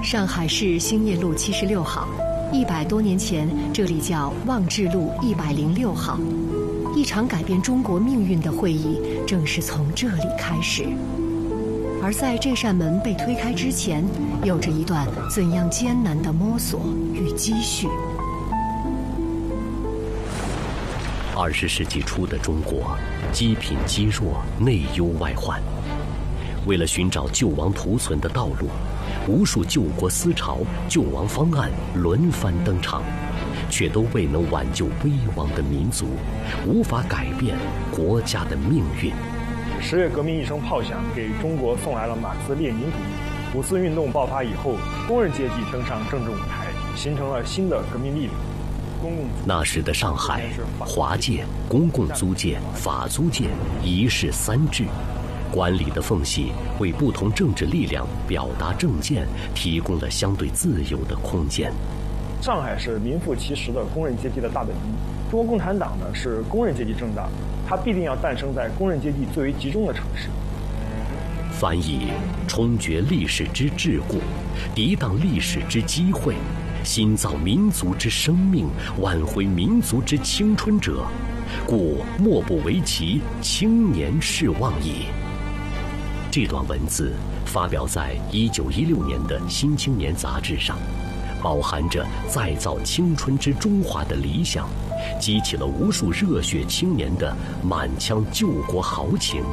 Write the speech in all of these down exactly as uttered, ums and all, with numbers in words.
上海市兴业路七十六号，一百多年前，这里叫望志路一百零六号。一场改变中国命运的会议，正是从这里开始。而在这扇门被推开之前，有着一段怎样艰难的摸索与积蓄。 二十世纪初的中国，积贫积弱，内忧外患。为了寻找救亡图存的道路，无数救国思潮、救亡方案轮番登场，却都未能挽救危亡的民族，无法改变国家的命运。 十月革命一声炮响，给中国送来了马克思列宁主义。五四运动爆发以后，工人阶级登上政治舞台，形成了新的革命力量。公共那时的上海，华界、公共租界、法租界一市三制，管理的缝隙为不同政治力量表达政见提供了相对自由的空间。 上海是名副其实的工人阶级的大本营。中国共产党呢是工人阶级政党，它必定要诞生在工人阶级最为集中的城市。 凡以冲决历史之桎梏，涤荡历史之机会，新造民族之生命，挽回民族之青春者，故莫不为其青年事望矣。这段文字发表在一九一六年的《新青年》杂志上，饱含着再造青春之中华的理想，激起了无数热血青年的满腔救国豪情。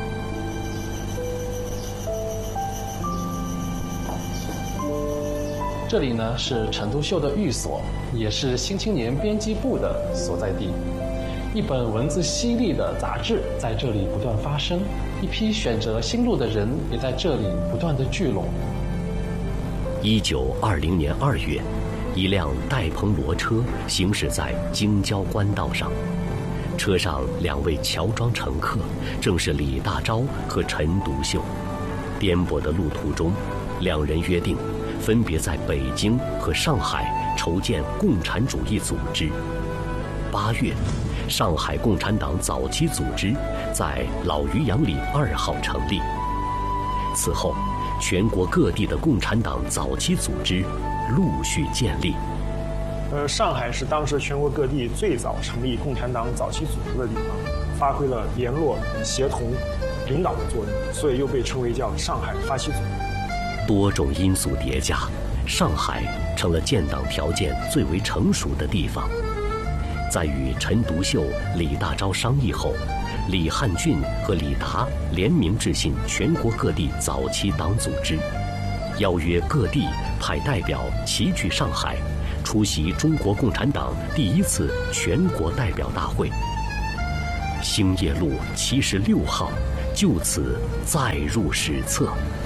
这里呢是陈独秀的寓所，也是《新青年》编辑部的所在地。一本文字犀利的杂志在这里不断发生，一批选择新路的人也在这里不断的聚拢。 一九二零年二月，一辆带棚骡车行驶在京郊官道上，车上两位乔装乘客正是李大钊和陈独秀。颠簸的路途中，两人约定分别在北京和上海筹建共产主义组织。八月，上海共产党早期组织在老余杨里二号成立。此后，全国各地的共产党早期组织陆续建立。 呃，上海是当时全国各地最早成立共产党早期组织的地方，发挥了联络、协同、领导的作用，所以又被称为叫上海发起组织。 多种因素叠加，上海成了建党条件最为成熟的地方。在与陈独秀、李大钊商议后，李汉俊和李达联名致信全国各地早期党组织，邀约各地派代表齐聚上海，出席中国共产党第一次全国代表大会。兴业路七十六号就此载入史册。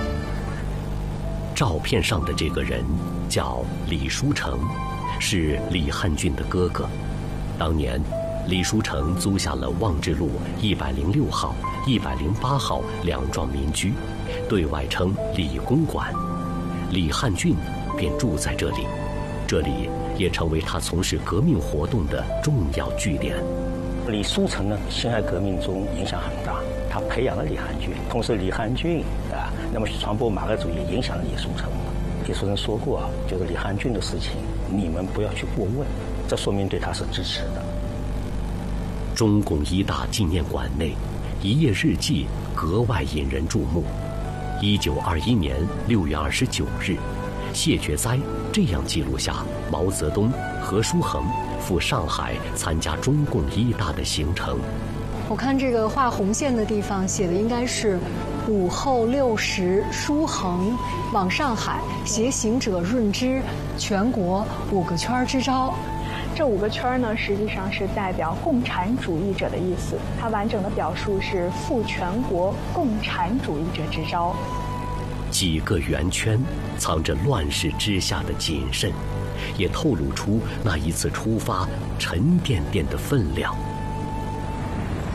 照片上的这个人叫李书成，是李汉俊的哥哥。当年，李书成租下了望志路一百零六号、一百零八号两幢民居，对外称李公馆。李汉俊便住在这里，这里也成为他从事革命活动的重要据点。 李书成呢，辛亥革命中影响很大，他培养了李汉俊，同时李汉俊啊，那么传播马克思主义影响了李书成。李书成说过啊，就是李汉俊的事情，你们不要去过问，这说明对他是支持的。 中共一大纪念馆内，一页日记格外引人注目。一九二一年六月二十九日，谢觉哉这样记录下毛泽东、何叔衡赴上海参加中共一大的行程。 我看这个画红线的地方写的应该是午后六时，书衡往上海携行者润之，全国五个圈之招。 这五个圈呢，实际上是代表共产主义者的意思。它完整的表述是赴全国共产主义者之招。 几个圆圈藏着乱世之下的谨慎，也透露出那一次出发沉甸甸的分量。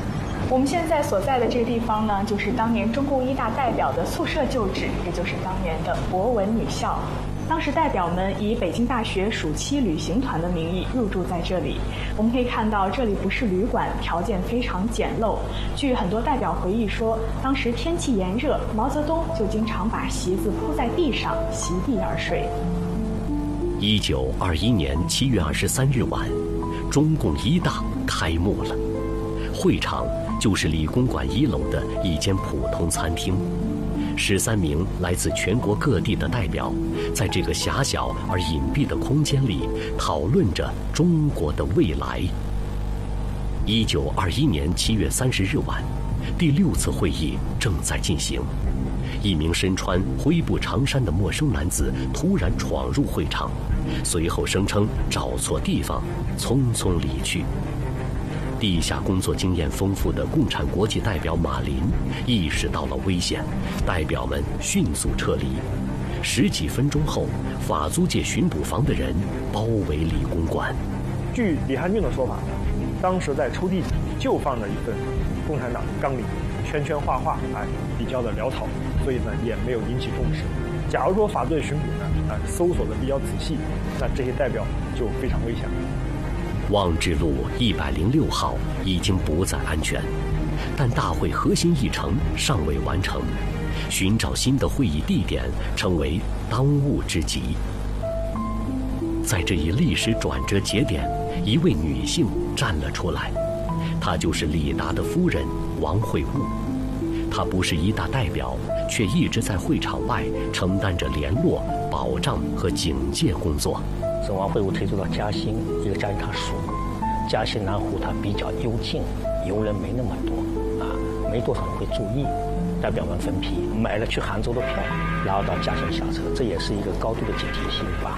我们现在所在的这个地方呢，就是当年中共一大代表的宿舍旧址，也就是当年的博文女校。当时代表们以北京大学暑期旅行团的名义入住在这里。我们可以看到，这里不是旅馆，条件非常简陋。据很多代表回忆说，当时天气炎热，毛泽东就经常把席子铺在地上，席地而睡。 一九二一年七月二十三日晚，中共一大开幕了。会场就是理工馆一楼的一间普通餐厅。十三名来自全国各地的代表，在这个狭小而隐蔽的空间里讨论着中国的未来。一九二一年七月三十日晚，第六次会议正在进行。一名身穿灰布长衫的陌生男子突然闯入会场，随后声称找错地方，匆匆离去。地下工作经验丰富的共产国际代表马林意识到了危险，代表们迅速撤离。十几分钟后，法租界巡捕房的人包围理工馆。 据李汉俊的说法，当时在抽屉里就放着一份共产党纲领，圈圈画画，哎，比较的潦草，所以呢也没有引起重视。假如说法租界巡捕呢，啊、呃，搜索的比较仔细，那这些代表就非常危险了。 望志路一百零六号已经不再安全，但大会核心议程尚未完成，寻找新的会议地点成为当务之急。在这一历史转折节点，一位女性站了出来，她就是李达的夫人王会悟。她不是一大代表，却一直在会场外承担着联络、保障和警戒工作。 是王会悟推出到嘉兴，一个嘉兴他属嘉兴南湖，它比较幽静，游人没那么多啊，没多少人会注意。代表们分批买了去杭州的票，然后到嘉兴下车，这也是一个高度的警惕性吧。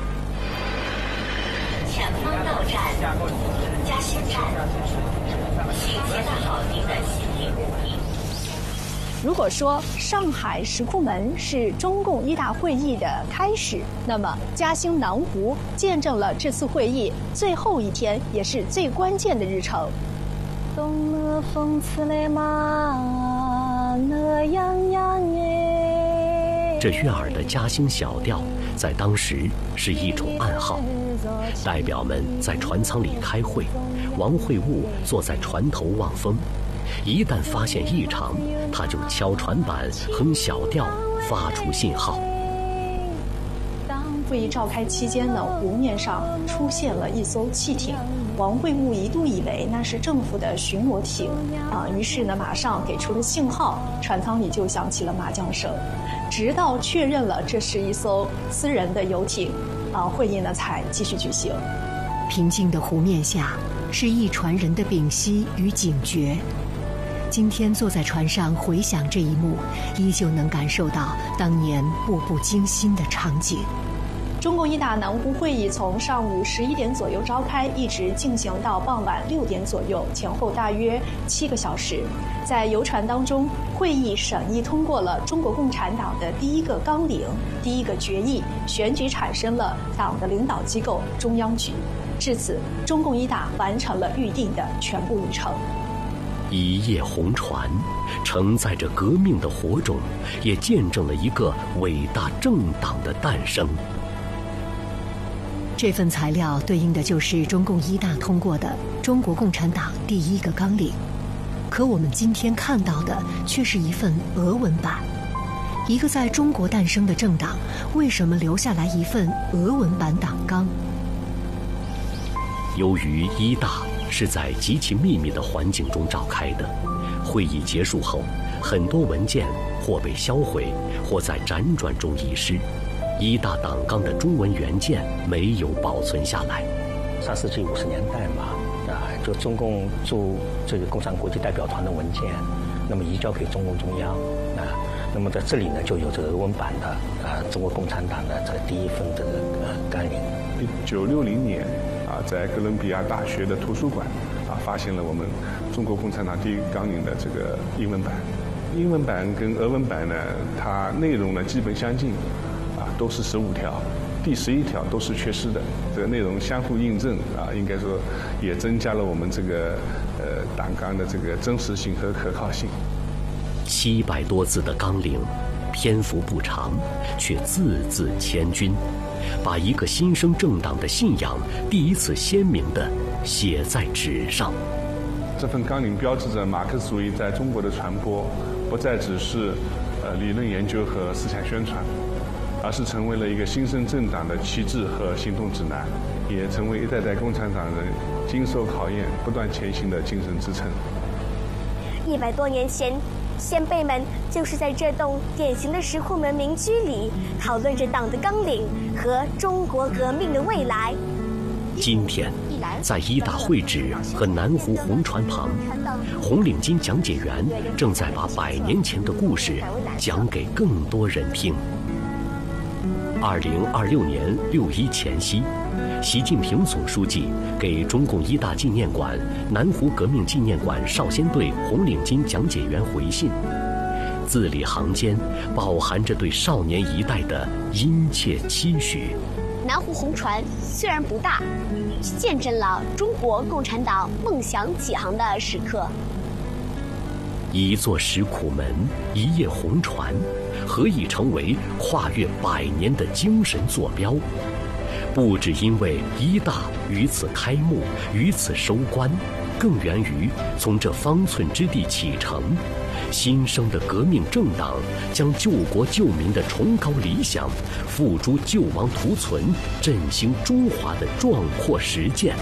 前方到站嘉兴站，请携带好您的行李物品。 如果说上海石库门是中共一大会议的开始，那么嘉兴南湖见证了这次会议最后一天，也是最关键的日程。东了风刺嘞嘛，那样样哎。 这悦耳的嘉兴小调，在当时是一种暗号。代表们在船舱里开会，王会悟坐在船头望风。一旦发现异常，他就敲船板、哼小调，发出信号。 会议召开期间呢，湖面上出现了一艘汽艇，王会悟一度以为那是政府的巡逻艇，啊，于是呢马上给出了信号，船舱里就响起了麻将声。直到确认了这是一艘私人的游艇，啊，会议呢才继续举行。 平静的湖面下，是一船人的屏息与警觉。今天坐在船上回想这一幕，依旧能感受到当年步步惊心的场景。 中共一大南湖会议从上午十一点左右召开，一直进行到傍晚六点左右，前后大约七个小时。在游船当中，会议审议通过了中国共产党的第一个纲领、第一个决议，选举产生了党的领导机构中央局。至此，中共一大完成了预定的全部议程。 一叶红船，承载着革命的火种，也见证了一个伟大政党的诞生。 这份材料对应的就是中共一大通过的中国共产党第一个纲领，可我们今天看到的却是一份俄文版。一个在中国诞生的政党，为什么留下来一份俄文版党纲？ 由于一大是在极其秘密的环境中召开的，会议结束后，很多文件或被销毁，或在辗转中遗失。一大党纲的中文原件没有保存下来。 上世纪五十年代嘛，啊，就中共驻这个共产国际代表团的文件，那么移交给中共中央，啊，那么在这里呢就有这个俄文版的啊中国共产党的这第一份这个呃纲领。 一九六零年啊，在哥伦比亚大学的图书馆啊，发现了我们中国共产党第一纲领的这个英文版。英文版跟俄文版呢，它内容呢基本相近。都是十五条， 第十一条都是缺失的，这个内容相互印证啊，应该说也增加了我们这个呃党纲的这个真实性和可靠性。 七百多字的纲领，篇幅不长，却字字千钧，把一个新生政党的信仰第一次鲜明地写在纸上。 这份纲领标志着马克思主义在中国的传播，不再只是呃理论研究和思想宣传，而是成为了一个新生政党的旗帜和行动指南，也成为一代代共产党人经受考验、不断前行的精神支撑。 一百多年前，先辈们就是在这栋典型的石库门民居里，讨论着党的纲领和中国革命的未来。 今天，在医大会址和南湖红船旁，红领巾讲解员正在把百年前的故事讲给更多人听。二零二六年六一前夕，习近平总书记给中共一大纪念馆、南湖革命纪念馆少先队红领巾讲解员回信，字里行间饱含着对少年一代的殷切期许。 南湖红船虽然不大，见证了中国共产党梦想起航的时刻。 一座石库门，一叶红船，何以成为跨越百年的精神坐标？不只因为一大于此开幕，于此收官，更源于从这方寸之地启程，新生的革命政党将救国救民的崇高理想付诸救亡图存、振兴中华的壮阔实践。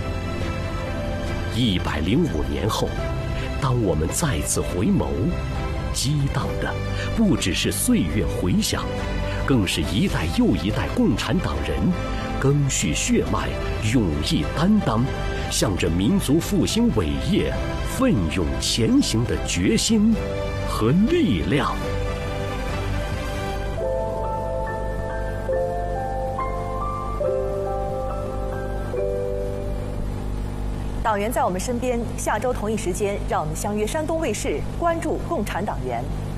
一百零五年后，当我们再次回眸，激荡的不只是岁月回响，更是一代又一代共产党人赓续血脉、勇毅担当，向着民族复兴伟业奋勇前行的决心和力量。 党员在我们身边，下周同一时间，让我们相约山东卫视，关注共产党员。